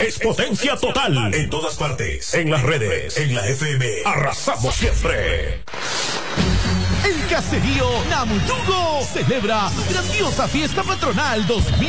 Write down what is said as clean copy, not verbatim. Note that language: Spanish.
es potencia total. En todas partes. En las redes. En la FM. Arrasamos siempre. El caserío Namuyugo celebra su grandiosa fiesta patronal 2000.